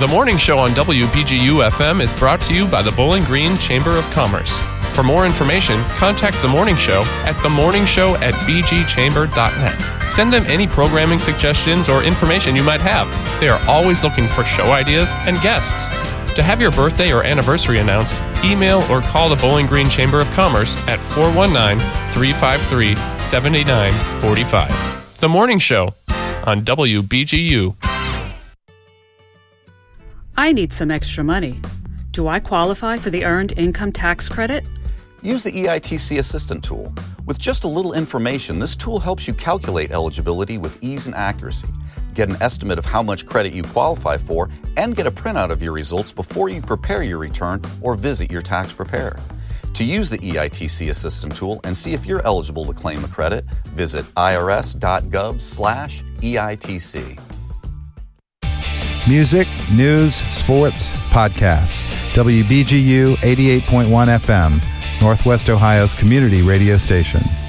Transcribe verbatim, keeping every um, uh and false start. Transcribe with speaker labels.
Speaker 1: The Morning Show on W B G U F M is brought to you by the Bowling Green Chamber of Commerce. For more information, contact The Morning Show at the morning show at b g chamber dot net. Send them any programming suggestions or information you might have. They are always looking for show ideas and guests. To have your birthday or anniversary announced, email or call the Bowling Green Chamber of Commerce at four one nine, three five three, seven nine four five. The Morning Show on W B G U.
Speaker 2: I need some extra money. Do I qualify for the Earned Income Tax Credit?
Speaker 3: Use the E I T C Assistant tool. With just a little information, this tool helps you calculate eligibility with ease and accuracy, get an estimate of how much credit you qualify for, and get a printout of your results before you prepare your return or visit your tax preparer. To use the E I T C Assistant tool and see if you're eligible to claim a credit, visit irs.gov slash EITC.
Speaker 4: Music, news, sports, podcasts. W B G U eighty-eight point one F M, Northwest Ohio's community radio station.